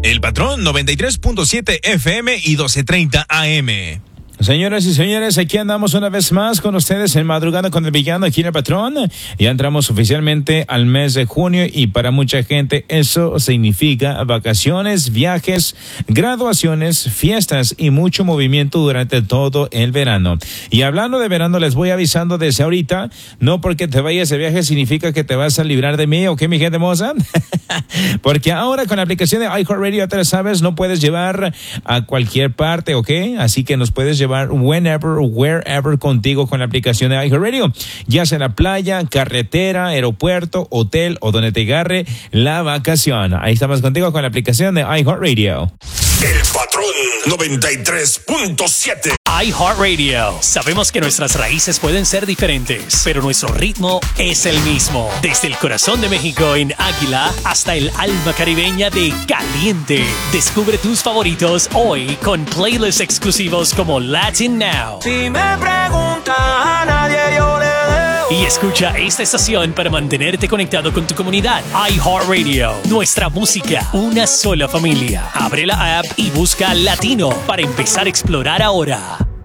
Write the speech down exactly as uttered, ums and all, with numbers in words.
El Patrón noventa y tres punto siete F M y doce treinta A M. Señoras y señores, aquí andamos una vez más con ustedes en Madrugada con el Villano, aquí en el Patrón. Ya entramos oficialmente al mes de junio y para mucha gente eso significa vacaciones, viajes, graduaciones, fiestas y mucho movimiento durante todo el verano. Y hablando de verano, les voy avisando desde ahorita, no porque te vayas de viaje significa que te vas a librar de mí, ¿ok, mi gente hermosa? Porque ahora con la aplicación de iHeartRadio, te lo sabes, no puedes llevar a cualquier parte, ¿ok? Así que nos puedes llevar whenever, wherever contigo con la aplicación de iHeartRadio, ya sea en la playa, carretera, aeropuerto, hotel o donde te agarre la vacación. Ahí estamos contigo con la aplicación de iHeartRadio. El Patrón noventa y tres punto siete. iHeartRadio. Sabemos que nuestras raíces pueden ser diferentes, pero nuestro ritmo es el mismo. Desde el corazón de México en Águila hasta el alma caribeña de Caliente. Descubre tus favoritos hoy con playlists exclusivos como Latin Now. Si me preguntas a nadie yo le debo. Y escucha esta estación para mantenerte conectado con tu comunidad. iHeartRadio. Nuestra música, una sola familia. Abre la app y busca Latino para empezar a explorar ahora.